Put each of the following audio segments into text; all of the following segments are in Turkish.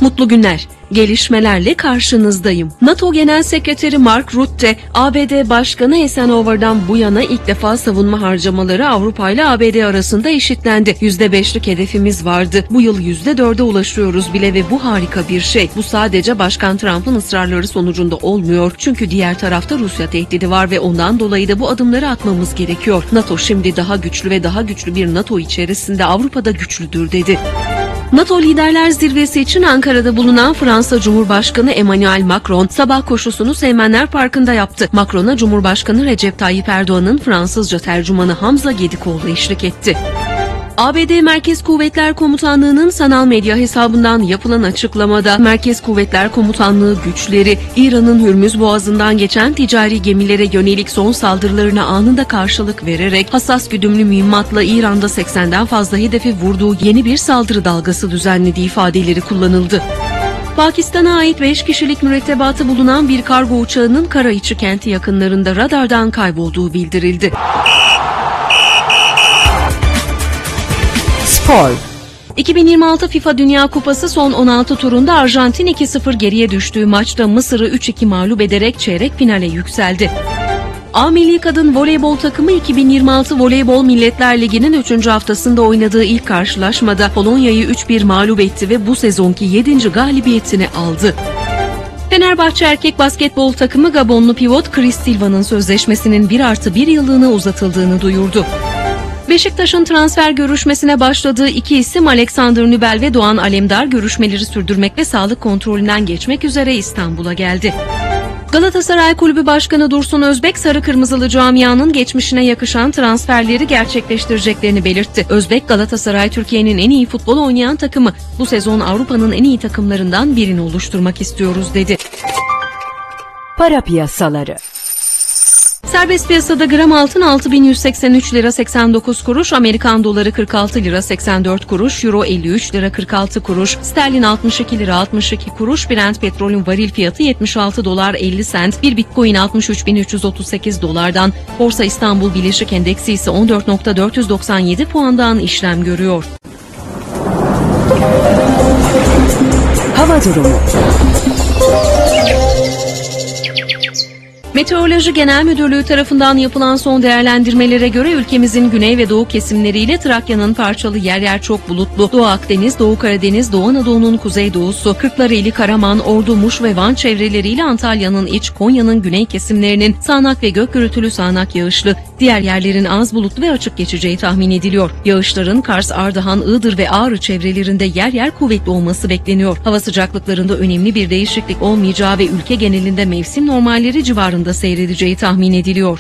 Mutlu günler. Gelişmelerle karşınızdayım. NATO Genel Sekreteri Mark Rutte, ABD Başkanı Eisenhower'dan bu yana ilk defa savunma harcamaları Avrupa ile ABD arasında eşitlendi. %5'lik hedefimiz vardı. Bu yıl %4'e ulaşıyoruz bile ve bu harika bir şey. Bu sadece Başkan Trump'ın ısrarları sonucunda olmuyor. Çünkü diğer tarafta Rusya tehdidi var ve ondan dolayı da bu adımları atmamız gerekiyor. NATO şimdi daha güçlü ve daha güçlü bir NATO içerisinde Avrupa'da güçlüdür dedi. NATO Liderler Zirvesi için Ankara'da bulunan Fransa Cumhurbaşkanı Emmanuel Macron sabah koşusunu Seymenler Parkı'nda yaptı. Macron'a Cumhurbaşkanı Recep Tayyip Erdoğan'ın Fransızca tercümanı Hamza Gedikoğlu eşlik etti. ABD Merkez Kuvvetler Komutanlığı'nın sanal medya hesabından yapılan açıklamada Merkez Kuvvetler Komutanlığı güçleri İran'ın Hürmüz Boğazı'ndan geçen ticari gemilere yönelik son saldırılarına anında karşılık vererek hassas güdümlü mühimmatla İran'da 80'den fazla hedefi vurduğu yeni bir saldırı dalgası düzenlediği ifadeleri kullanıldı. Pakistan'a ait 5 kişilik mürettebatı bulunan bir kargo uçağının Karaiçi kenti yakınlarında radardan kaybolduğu bildirildi. Spor. 2026 FIFA Dünya Kupası son 16 turunda Arjantin 2-0 geriye düştüğü maçta Mısır'ı 3-2 mağlup ederek çeyrek finale yükseldi. A Milli Kadın Voleybol takımı 2026 Voleybol Milletler Ligi'nin 3. haftasında oynadığı ilk karşılaşmada Polonya'yı 3-1 mağlup etti ve bu sezonki 7. galibiyetini aldı. Fenerbahçe erkek basketbol takımı Gabonlu pivot Chris Silva'nın sözleşmesinin 1+1 yıllığına uzatıldığını duyurdu. Beşiktaş'ın transfer görüşmesine başladığı iki isim Alexander Nübel ve Doğan Alemdar görüşmeleri sürdürmek ve sağlık kontrolünden geçmek üzere İstanbul'a geldi. Galatasaray Kulübü Başkanı Dursun Özbek, Sarı Kırmızılı camianın geçmişine yakışan transferleri gerçekleştireceklerini belirtti. Özbek, Galatasaray Türkiye'nin en iyi futbol oynayan takımı. Bu sezon Avrupa'nın en iyi takımlarından birini oluşturmak istiyoruz dedi. Para piyasaları. Serbest piyasada gram altın 6.183 lira 89 kuruş, Amerikan doları 46 lira 84 kuruş, euro 53 lira 46 kuruş, sterlin 62 lira 62 kuruş, Brent petrolün varil fiyatı 76 dolar 50 sent, bir bitcoin 63.338 dolardan, Borsa İstanbul Bileşik Endeksi ise 14.497 puandan işlem görüyor. Hava durumu. Meteoroloji Genel Müdürlüğü tarafından yapılan son değerlendirmelere göre ülkemizin güney ve doğu kesimleriyle Trakya'nın parçalı yer yer çok bulutlu, Doğu Akdeniz, Doğu Karadeniz, Doğu Anadolu'nun kuzeydoğusu, Kırklareli, Karaman, Ordu, Muş ve Van çevreleriyle Antalya'nın iç, Konya'nın güney kesimlerinin sağanak ve gök gürültülü sağanak yağışlı, diğer yerlerin az bulutlu ve açık geçeceği tahmin ediliyor. Yağışların Kars, Ardahan, Iğdır ve Ağrı çevrelerinde yer yer kuvvetli olması bekleniyor. Hava sıcaklıklarında önemli bir değişiklik olmayacağı ve ülke genelinde mevsim normalleri civarında seyredeceği tahmin ediliyor.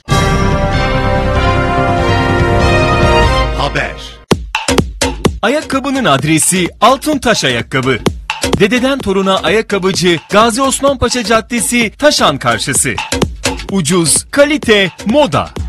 Haber. Ayakkabının adresi Altıntaş Ayakkabı. Dededen toruna ayakkabıcı Gazi Osman Paşa Caddesi, Taşan karşısı. Ucuz, kalite, moda.